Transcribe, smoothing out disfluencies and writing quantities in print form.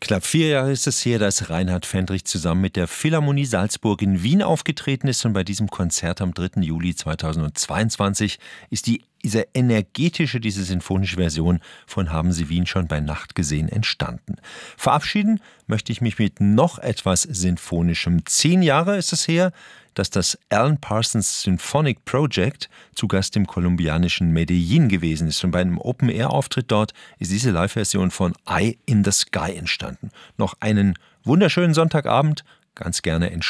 Knapp 4 Jahre ist es her, dass Reinhard Fendrich zusammen mit der Philharmonie Salzburg in Wien aufgetreten ist. Und bei diesem Konzert am 3. Juli 2022 ist diese sinfonische Version von Haben Sie Wien schon bei Nacht gesehen entstanden. Verabschieden möchte ich mich mit noch etwas Sinfonischem. 10 Jahre ist es her, dass das Alan Parsons Symphonic Project zu Gast im kolumbianischen Medellin gewesen ist. Und bei einem Open-Air-Auftritt dort ist diese Live-Version von Eye in the Sky entstanden. Noch einen wunderschönen Sonntagabend, ganz gerne in